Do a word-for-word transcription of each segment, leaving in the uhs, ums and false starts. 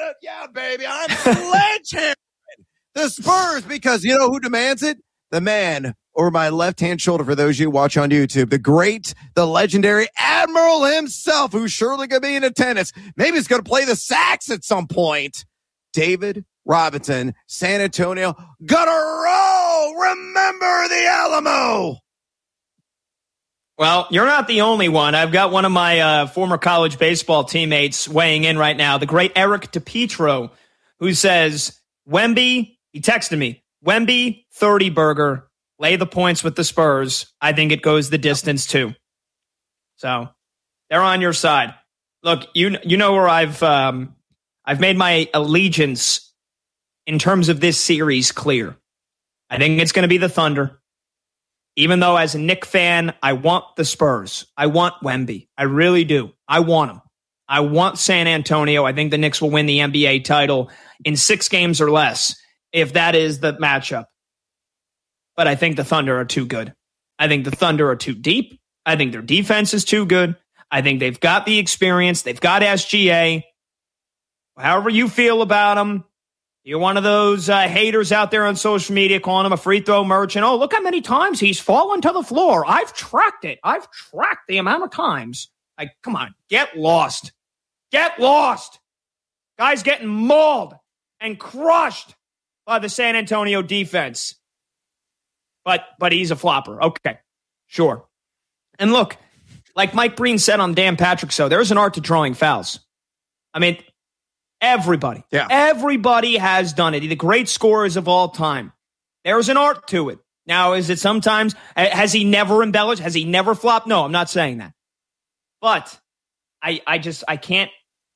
it. Yeah, baby. I'm sledgehammering the Spurs because you know who demands it? The man over my left-hand shoulder, for those of you who watch on YouTube, the great, the legendary Admiral himself, who's surely going to be in attendance. Maybe he's going to play the sax at some point. David Robinson, San Antonio, gonna roll. Remember the Alamo. Well, you're not the only one. I've got one of my uh, former college baseball teammates weighing in right now, the great Eric DePietro, who says, Wemby, he texted me, Wemby, thirty burger, lay the points with the Spurs. I think it goes the distance too. So they're on your side. Look, you you know where I've um, I've made my allegiance in terms of this series clear. I think it's going to be the Thunder. Even though as a Knick fan, I want the Spurs. I want Wemby. I really do. I want him. I want San Antonio. I think the Knicks will win the N B A title in six games or less, if that is the matchup. But I think the Thunder are too good. I think the Thunder are too deep. I think their defense is too good. I think they've got the experience. They've got S G A. However you feel about them, you're one of those uh, haters out there on social media calling him a free throw merchant. Oh, look how many times he's fallen to the floor. I've tracked it. I've tracked the amount of times. Like, come on, get lost. Get lost. Guy's getting mauled and crushed by the San Antonio defense. But but he's a flopper. Okay, sure. And look, like Mike Breen said on Dan Patrick Show, there's an art to drawing fouls. I mean, everybody, yeah. everybody has done it. The great scorers of all time. There's an art to it. Now, is it sometimes, has he never embellished? Has he never flopped? No, I'm not saying that. But I, I just, I can't,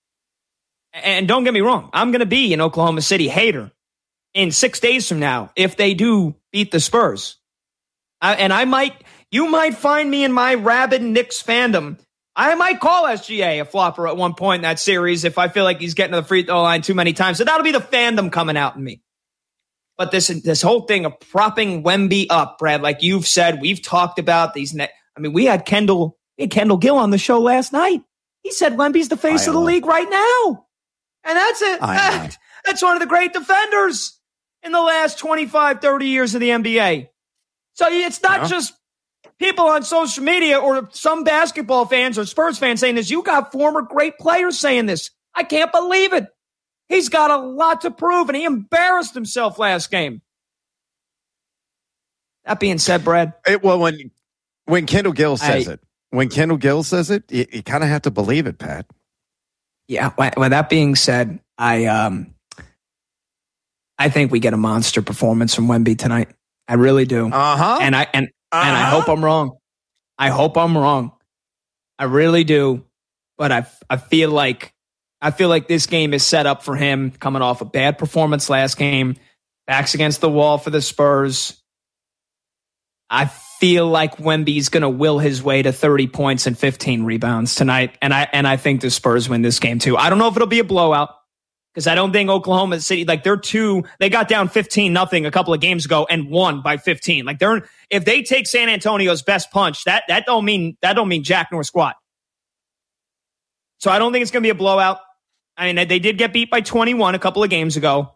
and don't get me wrong, I'm going to be an Oklahoma City hater in six days from now if they do beat the Spurs. I, and I might, you might find me in my rabid Knicks fandom. I might call S G A a flopper at one point in that series if I feel like he's getting to the free throw line too many times. So that'll be the fandom coming out in me. But this this whole thing of propping Wemby up, Brad, like you've said, we've talked about these. Ne- I mean, we had Kendall, we had Kendall Gill on the show last night. He said Wemby's the face I of the know. league right now. And that's it. I That, know. that's one of the great defenders in the last twenty-five, thirty years of the N B A. So it's not Yeah. just people on social media or some basketball fans or Spurs fans saying this. You got former great players saying this. I can't believe it. He's got a lot to prove, and he embarrassed himself last game. That being said, Brad. It, well, when when Kendall Gill says I, it, when Kendall Gill says it, you, you kind of have to believe it, Pat. Yeah. Well, that being said, I um, I think we get a monster performance from Wemby tonight. I really do. Uh huh. And I and. Uh-huh. And I hope I'm wrong. I hope I'm wrong. I really do. But I, I feel like I feel like this game is set up for him coming off a bad performance last game. Backs against the wall for the Spurs. I feel like Wemby's going to will his way to thirty points and fifteen rebounds tonight. And I and I think the Spurs win this game too. I don't know if it'll be a blowout. Because I don't think Oklahoma City, like they're two, they got down fifteen nothing a couple of games ago and won by fifteen. Like they're, if they take San Antonio's best punch, that that don't mean that don't mean jack nor squat. So I don't think it's going to be a blowout. I mean, they did get beat by twenty-one a couple of games ago.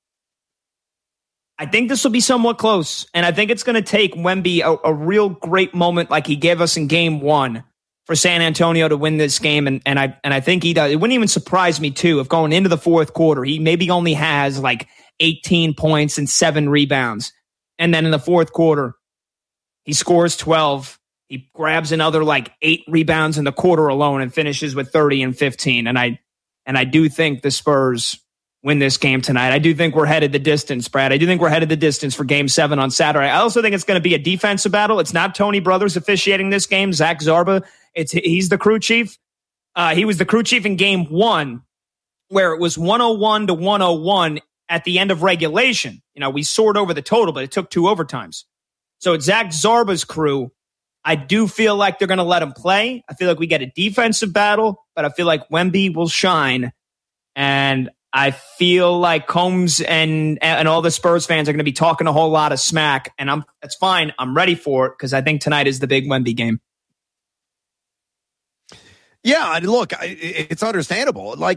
I think this will be somewhat close, and I think it's going to take Wemby a, a real great moment like he gave us in game one for San Antonio to win this game, and, and I and I think he does. It wouldn't even surprise me, too, if going into the fourth quarter, he maybe only has like eighteen points and seven rebounds. And then in the fourth quarter, he scores twelve. He grabs another like eight rebounds in the quarter alone and finishes with thirty and fifteen. And I and I do think the Spurs win this game tonight. I do think we're headed the distance, Brad. I do think we're headed the distance for game seven on Saturday. I also think it's going to be a defensive battle. It's not Tony Brothers officiating this game. Zach Zarba. It's he's the crew chief. Uh, he was the crew chief in game one, where it was one oh one to one oh one at the end of regulation. You know, we soared over the total, but it took two overtimes. So it's Zach Zarba's crew. I do feel like they're going to let him play. I feel like we get a defensive battle, but I feel like Wemby will shine. And I feel like Combs and and all the Spurs fans are going to be talking a whole lot of smack. And I'm that's fine. I'm ready for it because I think tonight is the big Wemby game. Yeah, look, it's understandable. Like,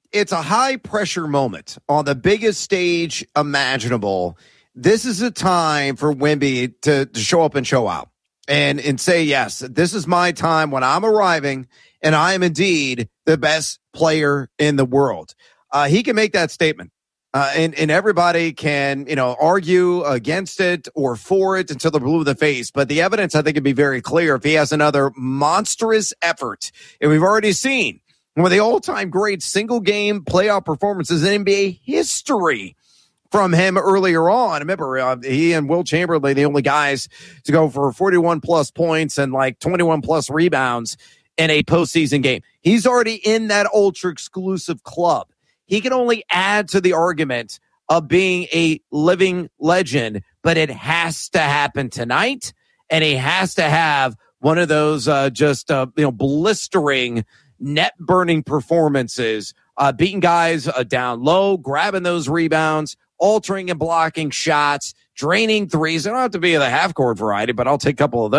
it's a high-pressure moment on the biggest stage imaginable. This is a time for Wemby to, to show up and show out and, and say, yes, this is my time when I'm arriving, and I am indeed the best player in the world. Uh, he can make that statement. Uh, and, and everybody can, you know, argue against it or for it until they're blue in the face. But the evidence, I think, would be very clear if he has another monstrous effort. And we've already seen one of the all-time great single-game playoff performances in N B A history from him earlier on. Remember, uh, he and Will Chamberlain, the only guys to go for forty-one plus points and like twenty-one plus rebounds in a postseason game. He's already in that ultra-exclusive club. He can only add to the argument of being a living legend, but it has to happen tonight, and he has to have one of those uh, just uh, you know blistering, net-burning performances, uh, beating guys uh, down low, grabbing those rebounds, altering and blocking shots, draining threes. They don't have to be the half-court variety, but I'll take a couple of those.